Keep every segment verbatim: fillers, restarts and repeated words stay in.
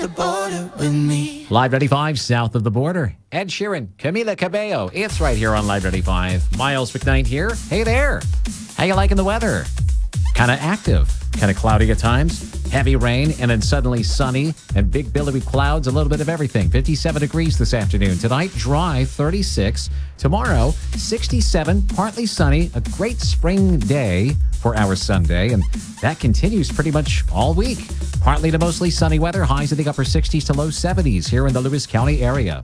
the border with me. Live ninety-five, south of the border. Ed Sheeran, Camila Cabello. It's right here on Live ninety-five. Miles McKnight here. Hey there. How you liking the weather? Kind of active, kind of cloudy at times. Heavy rain and then suddenly sunny and big billowy clouds, a little bit of everything. fifty-seven degrees this afternoon. Tonight, dry, thirty-six. Tomorrow, sixty-seven, partly sunny. A great spring day for our Sunday, and that continues pretty much all week. Partly to mostly sunny weather, highs in the upper sixties to low seventies here in the Lewis County area.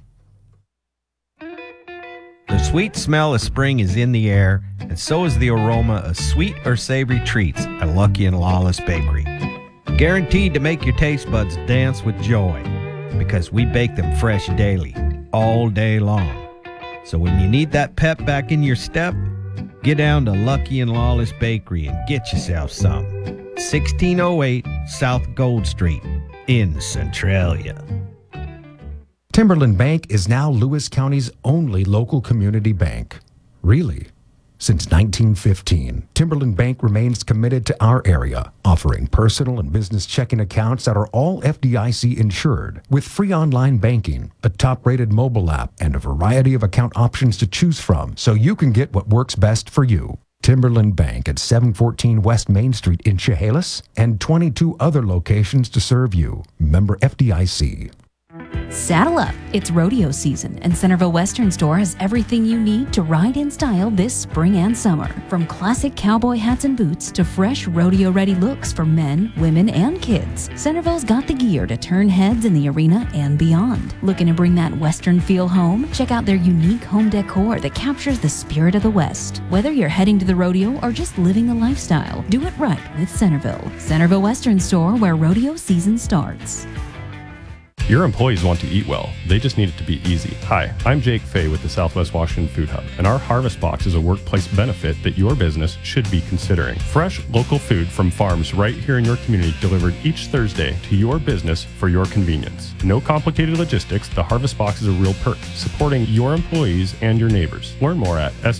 The sweet smell of spring is in the air, and so is the aroma of sweet or savory treats at Lucky and Lawless Bakery. Guaranteed to make your taste buds dance with joy, because we bake them fresh daily, all day long. So when you need that pep back in your step, get down to Lucky and Lawless Bakery and get yourself some. sixteen oh eight South Gold Street in Centralia. Timberland Bank is now Lewis County's only local community bank. Really? Since nineteen fifteen, Timberland Bank remains committed to our area, offering personal and business checking accounts that are all F D I C insured, with free online banking, a top-rated mobile app, and a variety of account options to choose from so you can get what works best for you. Timberland Bank at seven fourteen West Main Street in Chehalis, and twenty-two other locations to serve you. Member F D I C. Saddle up. It's rodeo season, and Centerville Western Store has everything you need to ride in style this spring and summer. From classic cowboy hats and boots to fresh rodeo-ready looks for men, women, and kids, Centerville's got the gear to turn heads in the arena and beyond. Looking to bring that Western feel home? Check out their unique home decor that captures the spirit of the West. Whether you're heading to the rodeo or just living the lifestyle, do it right with Centerville. Centerville Western Store, where rodeo season starts. Your employees want to eat well. They just need it to be easy. Hi, I'm Jake Fay with the Southwest Washington Food Hub, and our Harvest Box is a workplace benefit that your business should be considering. Fresh, local food from farms right here in your community delivered each Thursday to your business for your convenience. No complicated logistics, the Harvest Box is a real perk, supporting your employees and your neighbors. Learn more at S